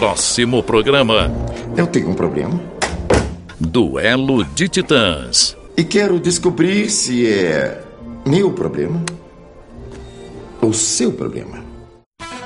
próximo programa. Eu tenho um problema. Duelo de Titãs. E quero descobrir se é meu problema ou seu problema.